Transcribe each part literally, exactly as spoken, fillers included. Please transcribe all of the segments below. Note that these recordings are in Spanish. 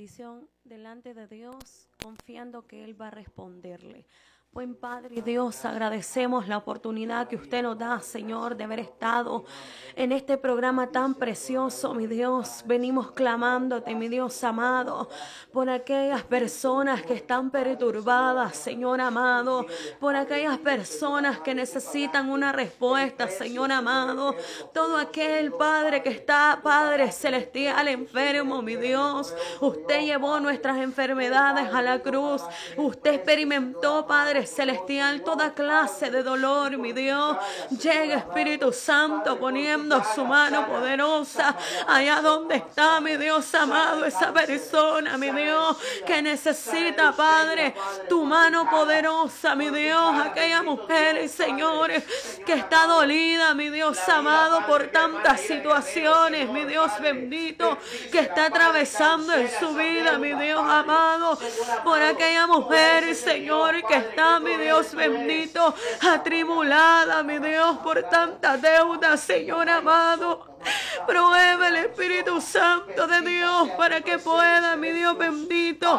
petición delante de Dios, confiando que Él va a responderle. Buen Padre Dios, agradecemos la oportunidad que usted nos da, Señor, de haber estado en este programa tan precioso, mi Dios. Venimos clamándote, mi Dios amado, por aquellas personas que están perturbadas, Señor amado, por aquellas personas que necesitan una respuesta, Señor amado. Todo aquel Padre que está, Padre celestial, enfermo, mi Dios. Usted llevó nuestras enfermedades a la cruz. Usted experimentó, Padre celestial, toda clase de dolor, mi Dios. Llega Espíritu Santo poniendo su mano poderosa allá donde está, mi Dios amado, esa persona, mi Dios, que necesita, Padre, tu mano poderosa, mi Dios. Aquella mujer, señores, que está dolida, mi Dios amado, por tantas situaciones, mi Dios bendito, que está atravesando en su vida, mi Dios amado, por aquella mujer, Señor, que está, mi Dios bendito, atribulada, mi Dios, por tanta deuda, Señor amado. Prueba el Espíritu Santo de Dios para que pueda, mi Dios bendito,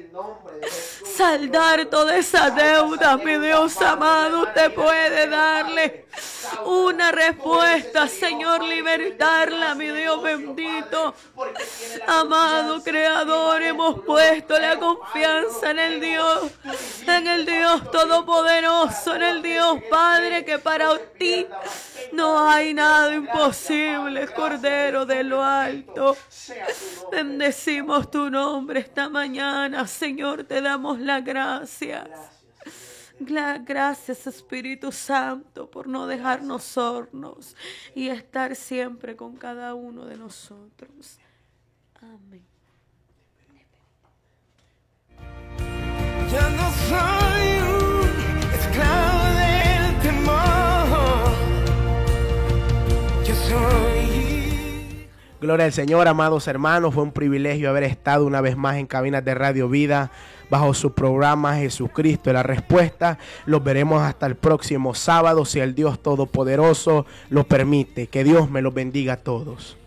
saldar toda esa deuda, mi Dios amado. Usted puede darle una respuesta, Señor, libertarla, mi Dios bendito. Amado Creador, hemos puesto la confianza en el Dios, en el Dios Todopoderoso, en el Dios Padre, que para ti no hay nada imposible. Cordero de lo alto, bendecimos tu nombre esta mañana, Señor, te damos las gracias. Gracias, Espíritu Santo, por no dejarnos sornos y estar siempre con cada uno de nosotros. Amén. Ya no soy un esclavo del temor, yo soy. Gloria al Señor, amados hermanos. Fue un privilegio haber estado una vez más en Cabinas de Radio Vida bajo su programa Jesucristo y la Respuesta. Los veremos hasta el próximo sábado, si el Dios Todopoderoso lo permite. Que Dios me los bendiga a todos.